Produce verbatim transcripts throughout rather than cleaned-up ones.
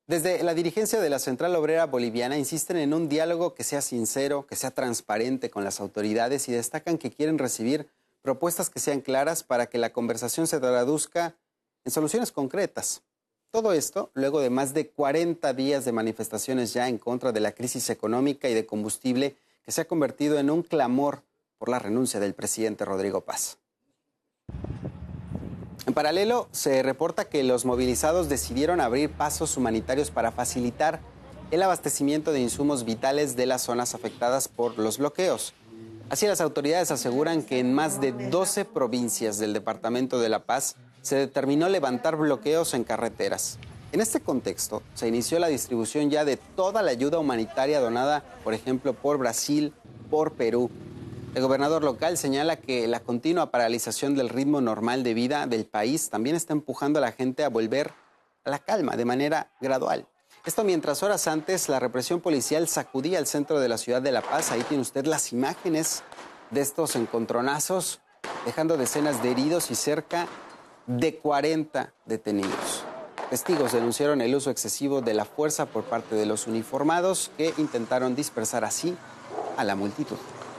Desde la dirigencia de la Central Obrera Boliviana insisten en un diálogo que sea sincero, que sea transparente con las autoridades y destacan que quieren recibir propuestas que sean claras para que la conversación se traduzca en soluciones concretas. Todo esto luego de más de cuarenta días de manifestaciones ya en contra de la crisis económica y de combustible que se ha convertido en un clamor por la renuncia del presidente Rodrigo Paz. En paralelo, se reporta que los movilizados decidieron abrir pasos humanitarios para facilitar el abastecimiento de insumos vitales de las zonas afectadas por los bloqueos. Así, las autoridades aseguran que en más de doce provincias del departamento de La Paz se determinó levantar bloqueos en carreteras. En este contexto, se inició la distribución ya de toda la ayuda humanitaria donada, por ejemplo, por Brasil, por Perú. El gobernador local señala que la continua paralización del ritmo normal de vida del país también está empujando a la gente a volver a la calma de manera gradual. Esto mientras horas antes la represión policial sacudía el centro de la ciudad de La Paz. Ahí tiene usted las imágenes de estos encontronazos, dejando decenas de heridos y cerca de cuarenta detenidos. Testigos denunciaron el uso excesivo de la fuerza por parte de los uniformados que intentaron dispersar así a la multitud.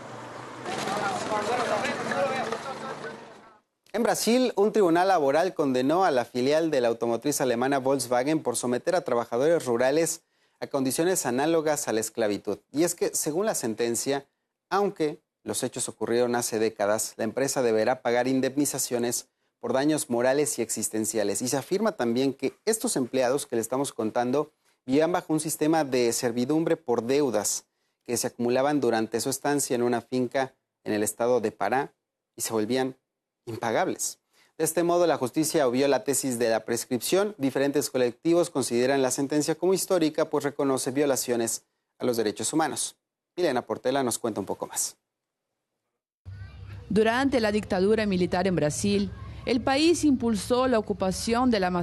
En Brasil, un tribunal laboral condenó a la filial de la automotriz alemana Volkswagen por someter a trabajadores rurales a condiciones análogas a la esclavitud. Y es que, según la sentencia, aunque los hechos ocurrieron hace décadas, la empresa deberá pagar indemnizaciones por daños morales y existenciales. Y se afirma también que estos empleados que le estamos contando vivían bajo un sistema de servidumbre por deudas que se acumulaban durante su estancia en una finca en el estado de Pará y se volvían impagables. De este modo, la justicia obvió la tesis de la prescripción. Diferentes colectivos consideran la sentencia como histórica, pues reconoce violaciones a los derechos humanos. Milena Portela nos cuenta un poco más. Durante la dictadura militar en Brasil, el país impulsó la ocupación de la Amazonía